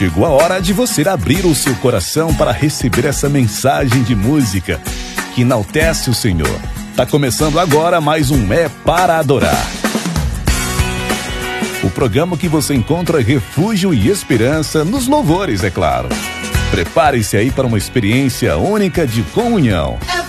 chegou a hora de você abrir o seu coração para receber essa mensagem de música que enaltece o Senhor. Tá começando agora mais um É Para Adorar. O programa que você encontra refúgio e esperança nos louvores, é claro. Prepare-se aí para uma experiência única de comunhão. É